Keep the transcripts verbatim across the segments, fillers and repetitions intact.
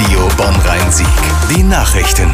Radio Bonn-Rhein-Sieg. Die Nachrichten.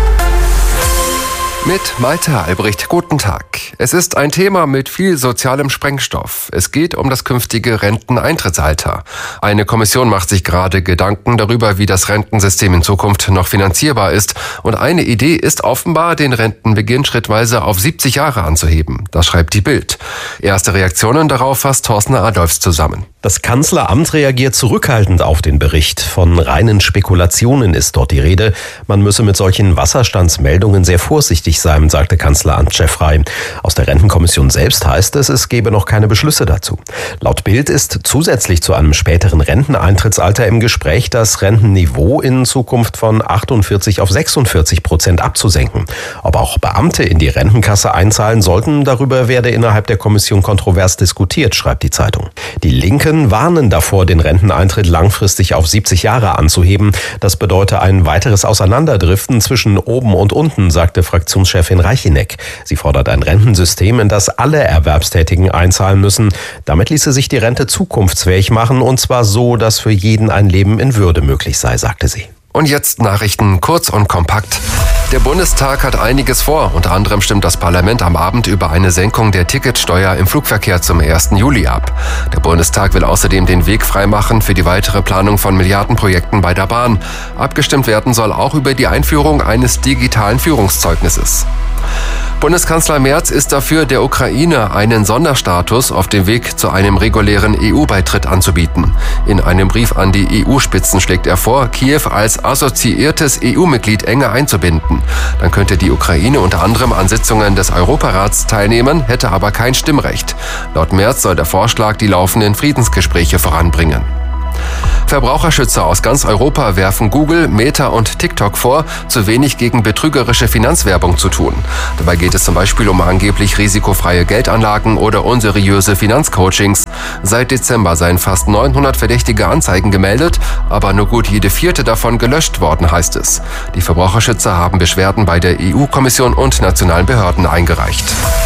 Mit Malte Albrecht, guten Tag. Es ist ein Thema mit viel sozialem Sprengstoff. Es geht um das künftige Renteneintrittsalter. Eine Kommission macht sich gerade Gedanken darüber, wie das Rentensystem in Zukunft noch finanzierbar ist. Und eine Idee ist offenbar, den Rentenbeginn schrittweise auf siebzig Jahre anzuheben. Das schreibt die Bild. Erste Reaktionen darauf fasst Thorsten Adolfs zusammen. Das Kanzleramt reagiert zurückhaltend auf den Bericht. Von reinen Spekulationen ist dort die Rede. Man müsse mit solchen Wasserstandsmeldungen sehr vorsichtig sein, sagte Kanzleramtschef Frey. Aus der Rentenkommission selbst heißt es, es gebe noch keine Beschlüsse dazu. Laut Bild ist zusätzlich zu einem späteren Renteneintrittsalter im Gespräch, das Rentenniveau in Zukunft von achtundvierzig auf sechsundvierzig Prozent abzusenken. Ob auch Beamte in die Rentenkasse einzahlen sollten, darüber werde innerhalb der Kommission kontrovers diskutiert, schreibt die Zeitung. Die Linken warnen davor, den Renteneintritt langfristig auf siebzig Jahre anzuheben. Das bedeute ein weiteres Auseinanderdriften zwischen oben und unten, sagte Fraktionschefin Reicheneck. Sie fordert ein Rentensystem, in das alle Erwerbstätigen einzahlen müssen. Damit ließe sich die Rente zukunftsfähig machen, und zwar so, dass für jeden ein Leben in Würde möglich sei, sagte sie. Und jetzt Nachrichten kurz und kompakt. Der Bundestag hat einiges vor. Unter anderem stimmt das Parlament am Abend über eine Senkung der Ticketsteuer im Flugverkehr zum ersten Juli ab. Der Bundestag will außerdem den Weg freimachen für die weitere Planung von Milliardenprojekten bei der Bahn. Abgestimmt werden soll auch über die Einführung eines digitalen Führungszeugnisses. Bundeskanzler Merz ist dafür, der Ukraine einen Sonderstatus auf dem Weg zu einem regulären E U-Beitritt anzubieten. In einem Brief an die E U-Spitzen schlägt er vor, Kiew als assoziiertes E U-Mitglied enger einzubinden. Dann könnte die Ukraine unter anderem an Sitzungen des Europarats teilnehmen, hätte aber kein Stimmrecht. Laut Merz soll der Vorschlag die laufenden Friedensgespräche voranbringen. Verbraucherschützer aus ganz Europa werfen Google, Meta und TikTok vor, zu wenig gegen betrügerische Finanzwerbung zu tun. Dabei geht es zum Beispiel um angeblich risikofreie Geldanlagen oder unseriöse Finanzcoachings. Seit Dezember seien fast neunhundert verdächtige Anzeigen gemeldet, aber nur gut jede vierte davon gelöscht worden, heißt es. Die Verbraucherschützer haben Beschwerden bei der E U-Kommission und nationalen Behörden eingereicht.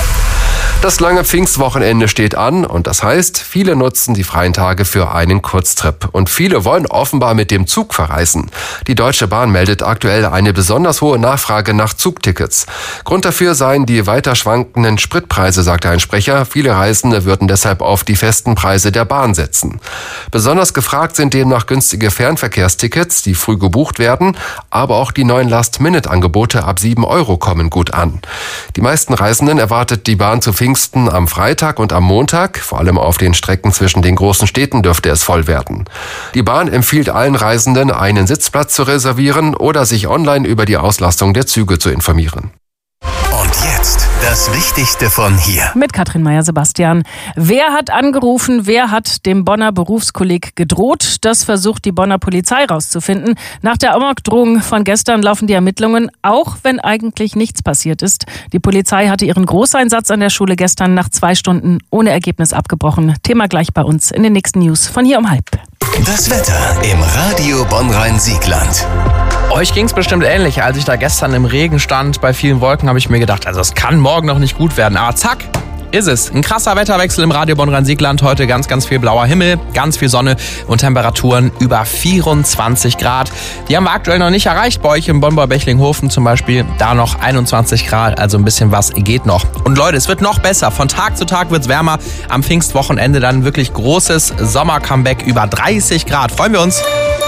Das lange Pfingstwochenende steht an und das heißt, viele nutzen die freien Tage für einen Kurztrip. Und viele wollen offenbar mit dem Zug verreisen. Die Deutsche Bahn meldet aktuell eine besonders hohe Nachfrage nach Zugtickets. Grund dafür seien die weiter schwankenden Spritpreise, sagte ein Sprecher. Viele Reisende würden deshalb auf die festen Preise der Bahn setzen. Besonders gefragt sind demnach günstige Fernverkehrstickets, die früh gebucht werden. Aber auch die neuen Last-Minute-Angebote ab sieben Euro kommen gut an. Die meisten Reisenden erwartet die Bahn zu Pfingsten am Freitag und am Montag. Vor allem auf den Strecken zwischen den großen Städten dürfte es voll werden. Die Bahn empfiehlt allen Reisenden, einen Sitzplatz zu reservieren oder sich online über die Auslastung der Züge zu informieren. Und jetzt das Wichtigste von hier. Mit Katrin Meyer-Sebastian. Wer hat angerufen? Wer hat dem Bonner Berufskolleg gedroht? Das versucht die Bonner Polizei rauszufinden. Nach der Amokdrohung von gestern laufen die Ermittlungen, auch wenn eigentlich nichts passiert ist. Die Polizei hatte ihren Großeinsatz an der Schule gestern nach zwei Stunden ohne Ergebnis abgebrochen. Thema gleich bei uns in den nächsten News von hier um halb. Das Wetter im Radio Bonn-Rhein-Siegland. Euch ging's bestimmt ähnlich. Als ich da gestern im Regen stand, bei vielen Wolken, habe ich mir gedacht, also es kann morgen noch nicht gut werden. Aber zack, ist es. Ein krasser Wetterwechsel im Radio Bonn-Rhein-Siegland. Heute ganz, ganz viel blauer Himmel, ganz viel Sonne und Temperaturen über vierundzwanzig Grad. Die haben wir aktuell noch nicht erreicht. Bei euch im Bonn-Bechlinghofen zum Beispiel, da noch einundzwanzig Grad, also ein bisschen was geht noch. Und Leute, es wird noch besser. Von Tag zu Tag wird's wärmer. Am Pfingstwochenende dann wirklich großes Sommer-Comeback über dreißig Grad. Freuen wir uns.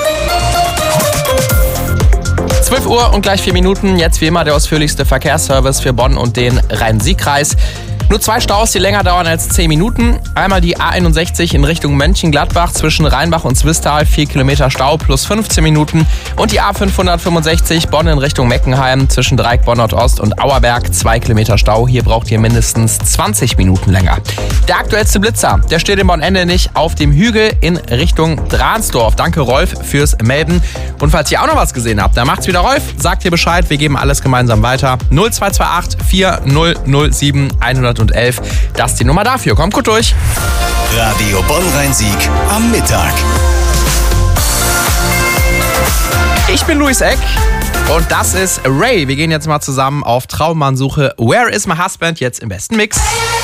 zwölf Uhr und gleich vier Minuten. Jetzt wie immer der ausführlichste Verkehrsservice für Bonn und den Rhein-Sieg-Kreis. Nur zwei Staus, die länger dauern als zehn Minuten. Einmal die A einundsechzig in Richtung Mönchengladbach zwischen Rheinbach und Zwistal, vier Kilometer Stau plus fünfzehn Minuten. Und die A fünfhundertfünfundsechzig Bonn in Richtung Meckenheim zwischen Dreieck Bonn Nordost und Auerberg, zwei Kilometer Stau. Hier braucht ihr mindestens zwanzig Minuten länger. Der aktuellste Blitzer, der steht in Bonn-Ende nicht auf dem Hügel in Richtung Dransdorf. Danke Rolf fürs Melden. Und falls ihr auch noch was gesehen habt, dann macht's wieder Rolf. Sagt ihr Bescheid, wir geben alles gemeinsam weiter. null zwei zwei acht vier null null sieben eins null eins. Das ist die Nummer dafür. Kommt gut durch. Radio Bonn-Rhein-Sieg am Mittag. Ich bin Luis Eck und das ist Ray. Wir gehen jetzt mal zusammen auf Traummannsuche. Where is my husband? Jetzt im besten Mix.